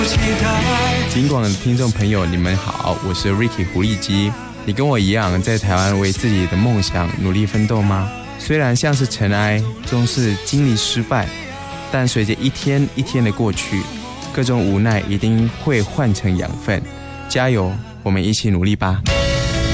金广的听众朋友，你们好，我是 Ricky 胡立基。你跟我一样在台湾为自己的梦想努力奋斗吗？虽然像是尘埃，终是经历失败，但随着一天一天的过去，各种无奈一定会换成养分。加油，我们一起努力吧。